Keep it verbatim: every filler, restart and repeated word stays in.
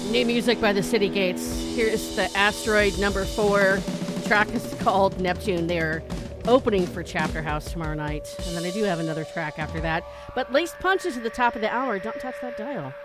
New music by the City Gates. Here's the Asteroid number four. The track is called Neptune. They're opening for Chapter House tomorrow night. And then I do have another track after that. But Laced Punches at the top of the hour. Don't touch that dial.